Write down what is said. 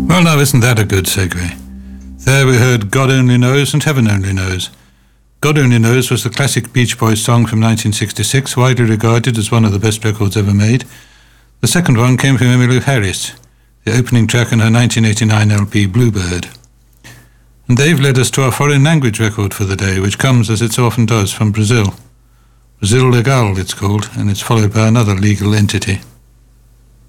Well, now, isn't that a good segue? There we heard God Only Knows and Heaven Only Knows. God Only Knows was the classic Beach Boys song from 1966, widely regarded as one of the best records ever made. The second one came from Emmylou Harris, the opening track on her 1989 LP Bluebird. And they've led us to our foreign language record for the day, which comes, as it so often does, from Brazil. Brazil Legal, it's called, and it's followed by another legal entity.